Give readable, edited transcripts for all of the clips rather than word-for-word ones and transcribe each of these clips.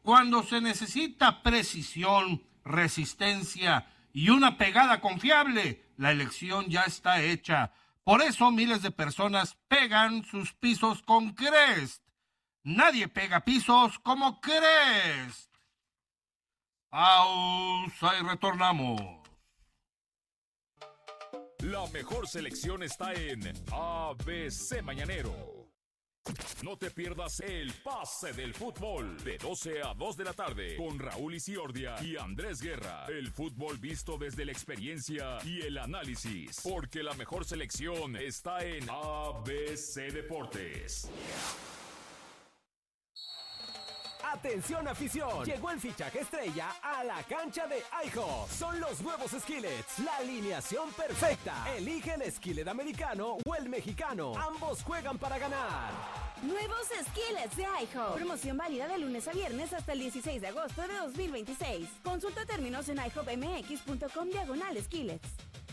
Cuando se necesita precisión, resistencia y una pegada confiable, la elección ya está hecha. Por eso miles de personas pegan sus pisos con Crest. Nadie pega pisos como Crest. Pausa y retornamos. La mejor selección está en ABC Mañanero. No te pierdas el pase del fútbol de 12 a 2 de la tarde con Raúl Isiordia y Andrés Guerra. El fútbol visto desde la experiencia y el análisis, porque la mejor selección está en ABC Deportes. Atención afición, llegó el fichaje estrella a la cancha de IHOP. Son los nuevos skillets, la alineación perfecta. Elige el skillet americano o el mexicano. Ambos juegan para ganar. Nuevos skillets de IHOP. Promoción válida de lunes a viernes hasta el 16 de agosto de 2026. Consulta términos en ihopmx.com/skillets.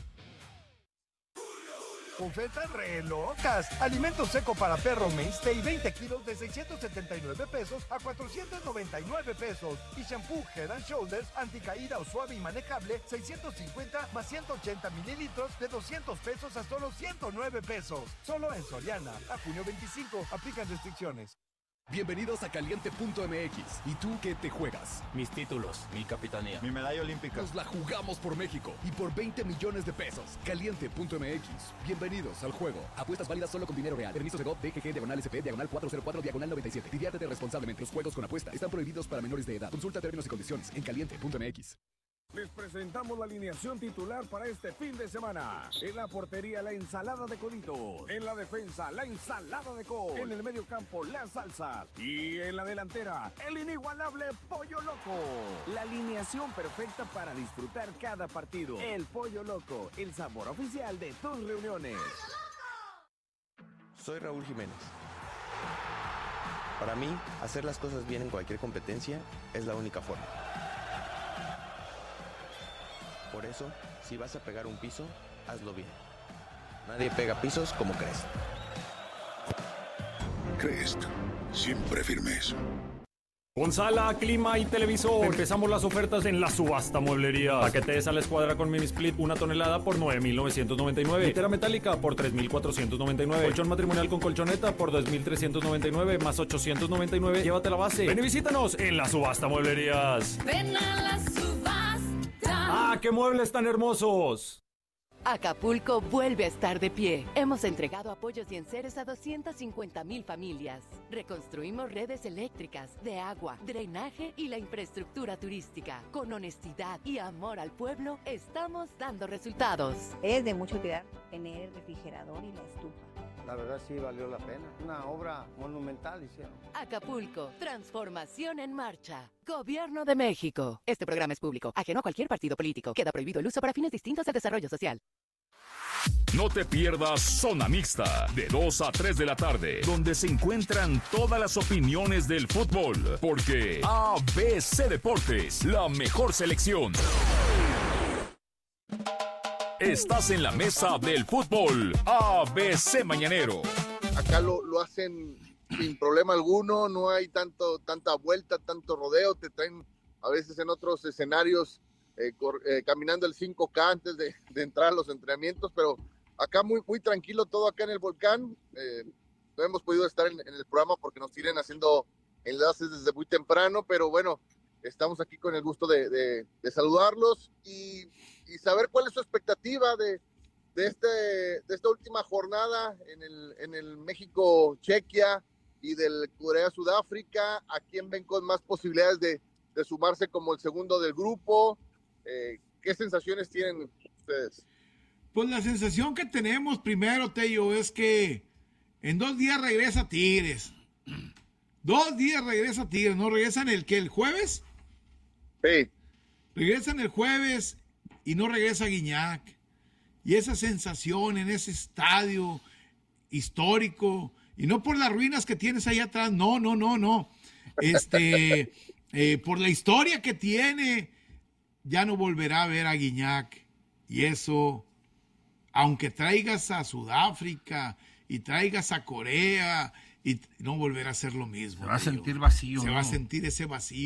Ofertas re locas. Alimento seco para perro Mainstay 20 kilos de 679 pesos a 499 pesos. Y shampoo Head and Shoulders anticaída o suave y manejable 650 más 180 mililitros de 200 pesos a solo 109 pesos. Solo en Soriana. A junio 25. Aplican restricciones. Bienvenidos a Caliente.mx. ¿Y tú qué te juegas? Mis títulos, mi capitanía, mi medalla olímpica. Nos la jugamos por México y por 20 millones de pesos. Caliente.mx. Bienvenidos al juego. Apuestas válidas solo con dinero real. Permisos de GOV, DGG, /SP, /404, /97. Diviértete responsablemente. Los juegos con apuesta están prohibidos para menores de edad. Consulta términos y condiciones en Caliente.mx. Les presentamos la alineación titular para este fin de semana. En la portería, la ensalada de coditos. En la defensa, la ensalada de col. En el medio campo, las salsas. Y en la delantera, el inigualable Pollo Loco. La alineación perfecta para disfrutar cada partido. El Pollo Loco, el sabor oficial de tus reuniones. Soy Raúl Jiménez. Para mí, hacer las cosas bien en cualquier competencia es la única forma. Por eso, si vas a pegar un piso, hazlo bien. Nadie pega pisos como Crest. Crest, siempre firmes. Con sala, clima y televisor. Empezamos las ofertas en la subasta mueblería. Paquete de sala escuadra con mini split 1 tonelada por 9,999. Litera metálica por 3,499. Colchón matrimonial con colchoneta por 2,399 más 899. Llévate la base. Ven y visítanos en la subasta mueblerías. Ven a la subasta. ¡Ah, qué muebles tan hermosos! Acapulco vuelve a estar de pie. Hemos entregado apoyos y enseres a 250,000 familias. Reconstruimos redes eléctricas, de agua, drenaje y la infraestructura turística. Con honestidad y amor al pueblo, estamos dando resultados. Es de mucha utilidad tener el refrigerador y la estufa. La verdad sí valió la pena. Una obra monumental hicieron. Acapulco, transformación en marcha. Gobierno de México. Este programa es público, ajeno a cualquier partido político. Queda prohibido el uso para fines distintos del desarrollo social. No te pierdas Zona Mixta, de 2 a 3 de la tarde, donde se encuentran todas las opiniones del fútbol, porque ABC Deportes, la mejor selección. Estás en la mesa del fútbol, ABC Mañanero. Acá lo hacen sin problema alguno, no hay tanta vuelta, tanto rodeo, te traen a veces en otros escenarios caminando el 5K antes de entrar a los entrenamientos, pero acá muy tranquilo todo acá en el volcán. No hemos podido estar en el programa porque nos tienen haciendo enlaces desde muy temprano, pero bueno, estamos aquí con el gusto de saludarlos y saber cuál es su expectativa de esta última jornada en el México-Chequia y del Corea-Sudáfrica. ¿A quién ven con más posibilidades de sumarse como el segundo del grupo? ¿Qué sensaciones tienen ustedes? Pues la sensación que tenemos primero, Tello, es que en 2 días regresa Tigres. 2 días regresa Tigres, ¿no? ¿Regresan el jueves? Sí. Regresan el jueves y no regresa Guiñac. Y esa sensación en ese estadio histórico, y no por las ruinas que tienes ahí atrás, no. Por la historia que tiene, ya no volverá a ver a Guiñac. Y eso, aunque traigas a Sudáfrica y traigas a Corea, y no volverá a ser lo mismo. Se va a sentir vacío. Se va a sentir ese vacío.